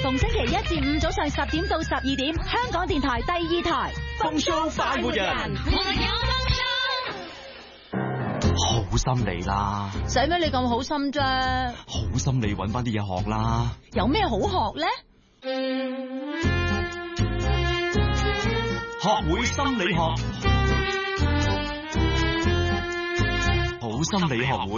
逢星期1至5早上10點到12點，香港電台第2台風騷快活人，好心你啦， 使咩你咁好心啫？ 好心你搵翻啲嘢學啦。 有咩好學咧？ 學會心理學，好心理學會。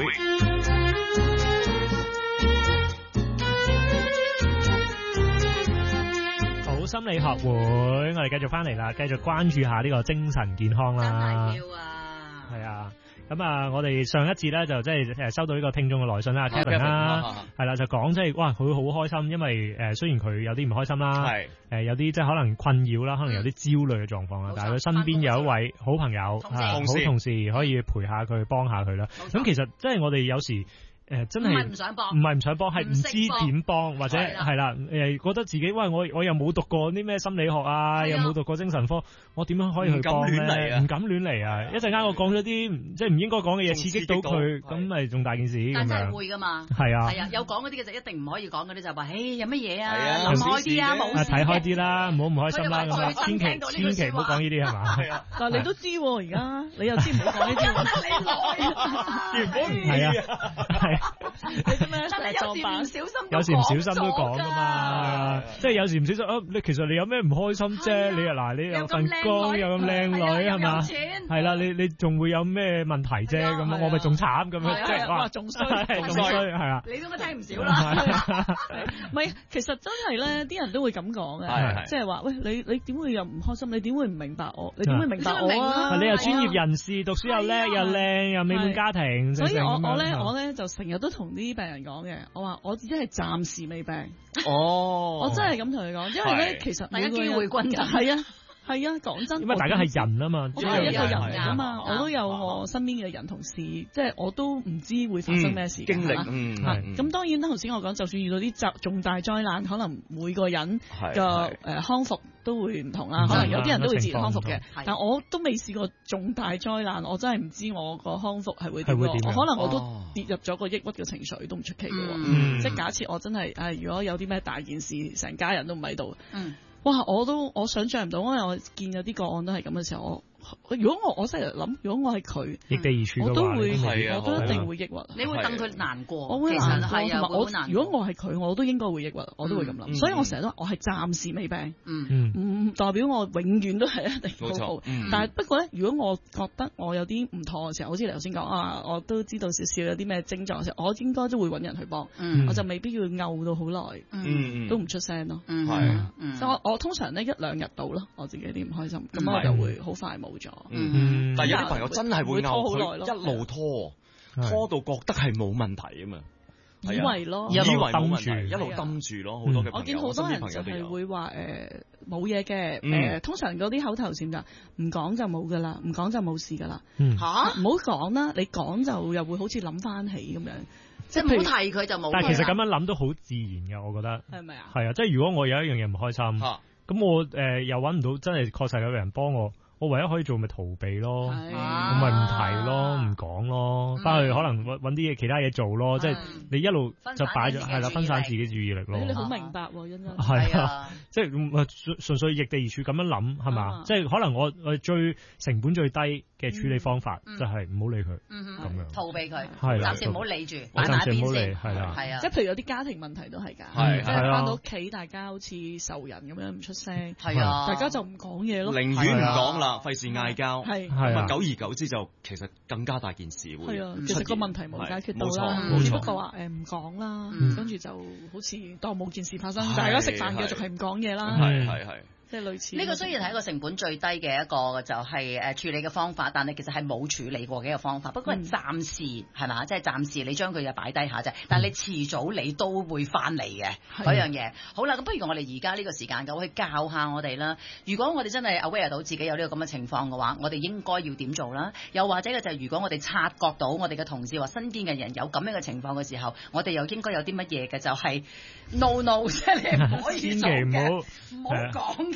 好心理學會，我哋繼續翻嚟啦，繼續關注下呢個精神健康啦。 真係要啊！ 係啊。咁啊，我哋上一節咧就即係收到呢個聽眾嘅來信啦，Kevin 啦，係啦，就講即係哇，佢好開心，因為雖然佢有啲唔開心啦，係有啲即係可能困擾啦，可能有啲焦慮嘅狀況啦，但係佢身邊有一位好朋友好同事可以陪下佢，幫下佢啦。咁其實即係我哋有時。真係唔係唔想幫，係唔知點幫，或者係啦，覺得自己喂我又冇讀過啲咩心理學啊，又冇讀過精神科，我點樣可以去幫咧？唔敢亂嚟啊！一陣間我講咗啲即係唔應該講嘅嘢，刺激到佢，咁咪仲大件事咁樣。 但真係會噶嘛？ 係啊， 有講嗰啲嘅就一定唔可以講嗰啲，就話有乜嘢啊？諗開啲啊，冇事。 睇開啲啦，唔好唔開心啦，咁啊，千祈唔好講呢啲係嘛？ 嗱，你都知而家，你又知唔好講呢啲， 原本唔係啊， 但係有時唔小心， 有時唔小心都講噶嘛，即係有時唔小心你其實你有咩唔開心啫？你你有份工又咁靚女係嘛？係啦，你仲會有咩問題啫？咁我咪仲慘咁樣，即係哇，仲衰係啊！ 你都聽唔少啦。 唔係，其實真係咧，啲人都會咁講嘅，即係話喂，你點會又唔開心？你點會唔明白我？你點會明白我啊？ 你又專業人士，讀書又叻又靚又美滿家庭， 所以我咧就成日都同啲病人講嘅，我話我只係暫時未病。我真係咁同佢講，因為咧其實大家機會均等。 係啊，講真， 因為大家係人啊嘛， 我係一個人嚟啊嘛，我都有我身邊嘅人同事，即係我都唔知會發生咩事經歷。咁當然頭先我講，就算遇到啲重大災難，可能每個人嘅康復都會唔同啦。可能有啲人都會自然康復嘅，但我都未試過重大災難，我真係唔知我個康復係會點。可能我都跌入咗個抑鬱嘅情緒，都唔出奇嘅。即係假設我真係如果有啲咩大件事，成家人都唔喺度。哇！我想象唔到，因為我見有啲個案都係咁嘅時候，如果我成日諗，如果我係佢， 易地而處我都會，我都一定會抑鬱。 你會戥佢難過， 我會難過，同埋我如果我係佢，我都應該會抑鬱，我都會咁諗。所以我成日都話我係暫時未病，唔代表我永遠都係一定好好。但係不過咧，如果我覺得我有啲唔妥嘅時候，好似你頭先講我都知道少少有啲咩症狀嘅時候，我應該都會揾人去幫，我就未必要漚到好耐，都唔出聲咯。所以我通常呢1-2日到咯，我自己啲唔開心，咁我就會好快冇咗。 但係有啲朋友真係會漚佢一路拖到覺得係冇問題啊嘛， 以為咯， 以為冇問題，一路抌住咯，好多嘅朋友。 我見好多人就係會話冇嘢嘅，通常嗰啲口頭禪就唔講就冇噶啦，唔講就冇事噶啦。唔好講啦，你講就又會好似諗翻起咁樣。 即係唔好提佢就冇。 但係其實咁樣諗都好自然嘅，我覺得係咪啊？ 係啊，即係如果我有一樣嘢唔開心，咁我又揾唔到真係確實有人幫我。我唯一可以做咪逃避咯，我咪唔提咯，唔講咯，翻去可能揾啲嘢其他嘢做咯，即係你一路就擺咗係啦，分散自己注意力咯。 你好明白喎，欣欣。 係啊，即係純粹逆地而處咁樣諗係嘛？即係可能我最成本最低嘅處理方法就係唔好理佢，咁樣逃避佢， 暫時唔好理住， 擺埋一邊先。 係啦， 係啊， 即係譬如有啲家庭問題都係㗎，即係翻到屋企大家好似仇人咁樣唔出聲， 係啊， 大家就唔講嘢咯， 寧願唔講啦。費事嗌交， 係咁久而久之就其實更加大件事會。 係啊，其實個問題冇解決到啦，只不過話唔講啦，跟住就好似當冇件事發生，大家食飯繼續係唔講嘢啦。 係。 即係類似呢個雖然係一個成本最低嘅一個就係處理嘅方法，但係其實係冇處理過嘅一個方法。不過係暫時係嘛，即係暫時你將佢就擺低下啫。但係你遲早你都會翻嚟嘅嗰樣嘢。好啦，咁不如我哋而家呢個時間就去教下我哋啦。如果我哋真係 aware 到自己有呢個咁嘅情況嘅話，我哋應該要點做啦？又或者嘅就係如果我哋察覺到我哋嘅同事或身邊嘅人有咁樣嘅情況嘅時候，我哋又應該有啲乜嘢嘅？就係 no， 即係你唔可以做嘅，唔好講。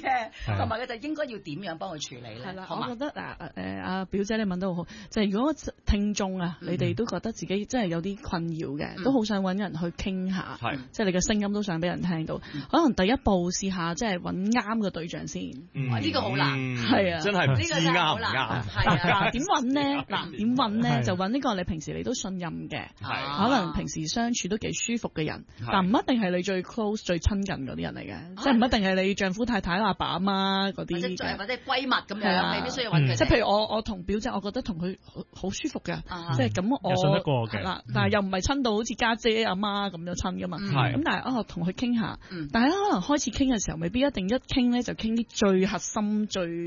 嘅，同埋佢就應該要點樣幫佢處理咧？ 係啦，我覺得阿表姐你問得好好，就係如果聽眾啊，你哋都覺得自己真係有啲困擾嘅，都好想揾人去傾下，即係你嘅聲音都想俾人聽到，可能第一步試下即係揾啱嘅對象先。 呢個好難， 係啊，真係唔知啱唔啱。 係啊，點揾咧？嗱，點揾咧？就揾呢個你平時你都信任嘅，可能平時相處都幾舒服嘅人，但唔一定係你最 close 最親近嗰啲人嚟嘅，即係唔一定係你丈夫太太阿爸阿媽嗰啲嘅， 或者閨蜜咁樣，未必需要揾佢。 即係譬如我同表姐，我覺得同佢好舒服嘅，即係咁我信得過嘅， 係啦，但係又唔係親到好似家姐阿媽咁樣親噶嘛，咁但係同佢傾下，但係咧可能開始傾嘅時候，未必一定一傾咧就傾啲最核心、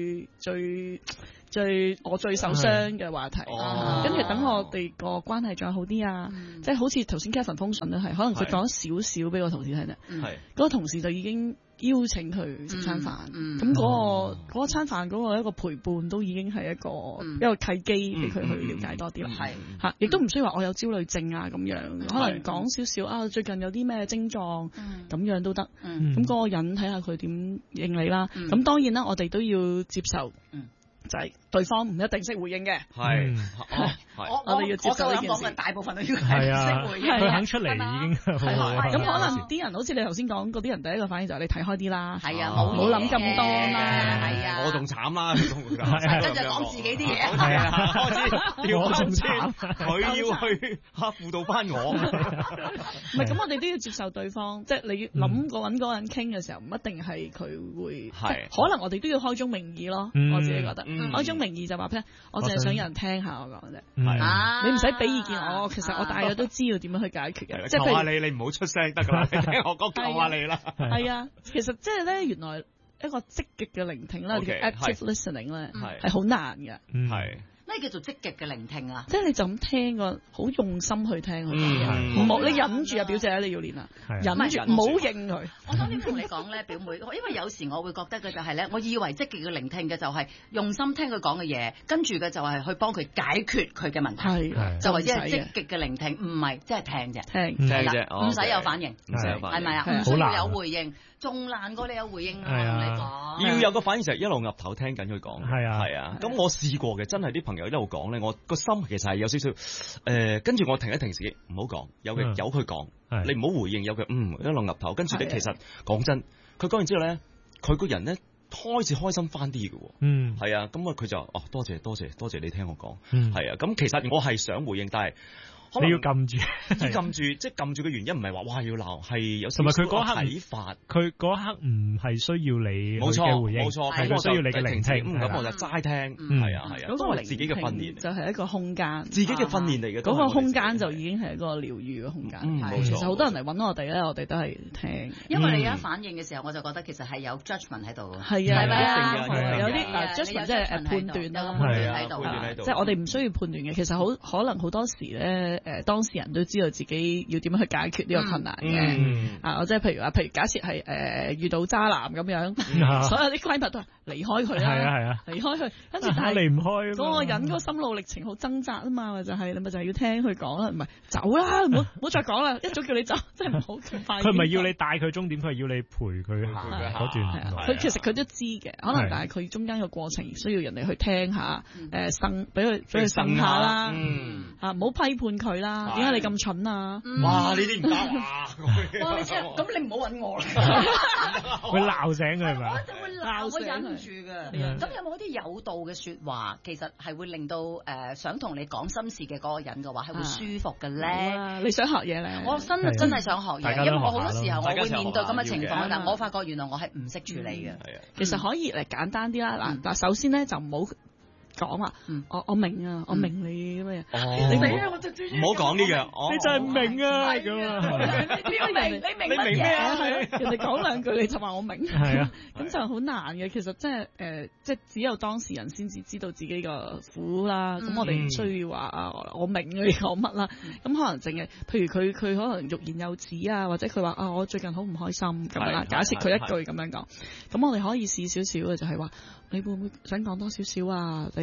我最受傷嘅話題，跟住等我哋個關係再好啲啊！即係好似頭先 Kevin 封信都係，可能佢講少少俾個同事聽啫，嗰個同事就已經邀請佢食餐飯，咁嗰餐飯嗰個一個陪伴都已經係一個契機俾佢去了解多啲啦，嚇，亦都唔需要話我有焦慮症啊咁樣，可能講少少啊，最近有啲咩症狀咁樣都得，咁嗰個人睇下佢點應你啦，咁當然啦，我哋都要接受。就係對方唔一定識回應嘅，我哋要接受呢件事。 大部分都要識回應， 佢肯出嚟已經好好。 咁可能啲人好似你頭先講嗰啲人，第一個反應就係你睇開啲啦， 係啊， 冇諗咁多啦， 係啊， 我仲慘啦， 跟住講自己啲嘢，係啊，我仲慘，佢要去輔導翻我， 唔係咁，我哋都要接受對方，即係你諗過揾嗰個人傾嘅時候，唔一定係佢會，可能我哋都要開宗明義咯，我自己覺得。開宗明義就話俾我淨係想有人聽下我講啫，你唔使俾意見我，其實我大約都知道點樣去解決嘅。即係求下你唔好出聲得㗎啦，你聽我講求下你啦。 係啊，其實即係咧，原來一個積極嘅聆聽啦，叫 active listening 咧，係好難嘅。 係。 咩叫做積極嘅聆聽啊？ 即係你就咁聽個，好用心去聽佢講嘢，唔好你忍住啊，表姐你要練啊，忍住，唔好應佢。 我想點同你講咧，表妹，因為有時我會覺得嘅就係咧，我以為積極嘅聆聽嘅就係用心聽佢講嘅嘢，跟住嘅就係去幫佢解決佢嘅問題，就或者係積極嘅聆聽，唔係即係聽啫， 聽啫，唔使有反應，係咪啊？唔需要有回應。仲難過你有回應啊！同你講要有個反應就係一路岌頭聽緊佢講，係啊。咁我試過嘅，真係啲朋友一路講咧，我個心其實係有少少跟住我停一停自己，唔好講，由佢講，你唔好回應，有佢一路岌頭，跟住咧其實講真，佢講完之後咧，佢個人咧開始開心翻啲嘅喎，係啊，咁啊佢就多謝你聽我講，係啊，咁其實我係想回應，但係。 你要撳住， 即係撳住嘅原因唔係話哇要鬧，係有同埋佢嗰刻睇法， 佢嗰刻唔係需要你嘅回應， 冇錯， 係需要你嘅聆聽。 咁我就齋聽，係啊。嗰個係自己嘅訓練， 就係一個空間， 自己嘅訓練嚟嘅。 嗰個空間就已經係一個療愈嘅空間。其實好多人嚟揾我哋咧，我哋都係聽。 因為你一反應嘅時候，我就覺得其實係有 judgment 喺度。 係啊， 係咪有啲 judgment 即係判斷啦， 喺度， 即係我哋唔需要判斷嘅。其實可能好多時咧，當事人都知道自己要點樣去解決呢個困難嘅，即係譬如假設係遇到渣男咁樣，所有啲閨蜜都係離開佢啦，離開佢，跟住但係離唔開嗰個人嗰個心路歷程好掙扎啊嘛，你咪就係要聽佢講啦，唔係走啦，唔好再講啦，一早叫你走，真係唔好咁快。 佢唔係要你帶佢終點，佢係要你陪佢行嗰段。 佢其實佢都知嘅，可能但係佢中間個過程需要人哋去聽下，俾佢呻下啦，唔好批判佢啦，點解你咁蠢啊！ 哇！呢啲唔得啊！ 哇！咁你唔好揾我啦， 會鬧醒佢係咪？ 我一定會鬧，我忍唔住㗎。咁有冇啲有道嘅説話，其實係會令到想同你講心事嘅嗰個人嘅話係會舒服嘅咧？ 你想學嘢咧？ 我真係想學嘢，因為我好多時候我會面對咁嘅情況，但我發覺原來我係唔識處理嘅。 其實可以嚟簡單啲啦。嗱，首先咧就唔好講話，我明啊，我明你咩嘢？你明啊，我就知。 唔好講呢樣， 你就係唔明啊咁啊！ 你明咩啊？ 人哋講兩句你就話我明， 係啊， 咁就好難嘅。其實即係只有當事人先至知道自己個苦啦。咁我哋唔需要話我明你講乜啦。咁可能淨係，譬如佢可能欲言又止啊，或者佢話我最近好唔開心咁啦。假設佢一句咁樣講，咁我哋可以試少少嘅就係話，你會唔會想講多少少啊？你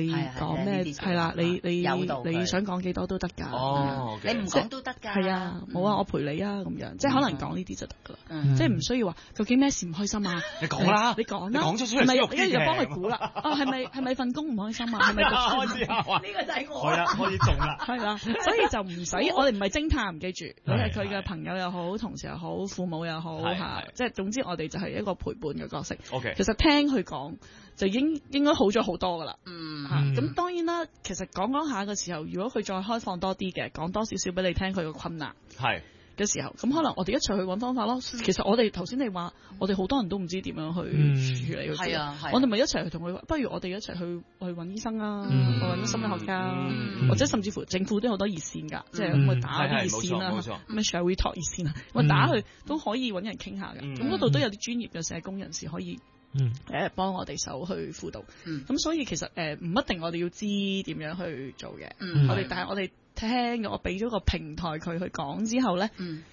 你講咩係啦，你想講幾多都得㗎。 你唔講都得㗎。係啊，冇啊，我陪你啊咁樣，即係可能講呢啲就得㗎啦。即係唔需要話究竟咩事唔開心啊？ 你講啦， 你講啦， 講咗出嚟， 係咪一日幫佢估啦？係咪份工唔開心啊？係咪讀書？ 呢個就係我。 係啦，可以中啦。 係啦，所以就唔使，我哋唔係偵探，記住，你係佢嘅朋友又好，同事又好，父母又好嚇，即係總之我哋就係一個陪伴嘅角色。 OK， 其實聽佢講就應該好咗好多㗎啦。咁當然啦，其實講下嘅時候，如果佢再開放多啲嘅，講多少少俾你聽佢嘅困難嘅時候，咁可能我哋一齊去揾方法咯。其實我哋頭先你話，我哋好多人都唔知點樣去處理佢。係啊，我哋咪一齊去同佢，不如我哋一齊去揾醫生啊，去揾心理學家，或者甚至乎政府都有好多熱線㗎，即係咁去打啲熱線啦，咩 Shall We Talk 熱線啊，我打去都可以揾人傾下嘅。咁嗰度都有啲專業嘅社工人士可以幫我哋手去輔導。咁所以其實唔一定我哋要知點樣去做嘅，但係我哋聽，我俾咗個平台佢去講之後咧。